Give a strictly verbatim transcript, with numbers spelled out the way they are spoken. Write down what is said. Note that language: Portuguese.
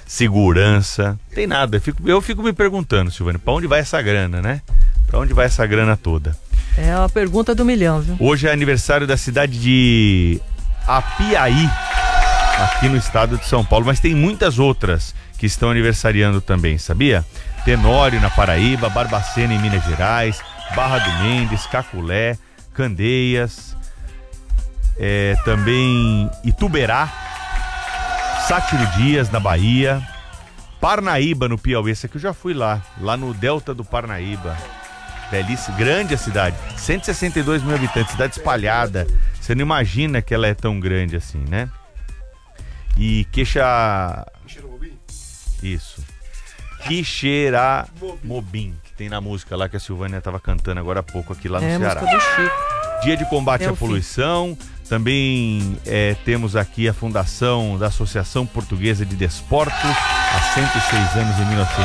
segurança. Tem nada. Eu fico, eu fico me perguntando, Silvânia, pra onde vai essa grana, né? Pra onde vai essa grana toda? É a pergunta do milhão, viu? Hoje é aniversário da cidade de Apiaí, aqui no estado de São Paulo, mas tem muitas outras que estão aniversariando também, sabia? Tenório na Paraíba, Barbacena em Minas Gerais, Barra do Mendes, Caculé, Candeias, é, também Ituberá, Sátiro Dias na Bahia, Parnaíba no Piauí. Esse aqui eu já fui lá, lá no Delta do Parnaíba. Belíssima, grande a cidade, cento e sessenta e dois mil habitantes, cidade espalhada. Você não imagina que ela é tão grande assim, né? E Queixa... Isso. Quixeramobim, que tem na música lá que a Silvânia estava cantando agora há pouco aqui lá no é, Ceará. Música do Chico. Dia de combate é à poluição. Também é, temos aqui a fundação da Associação Portuguesa de Desportos, há cento e seis anos, em mil novecentos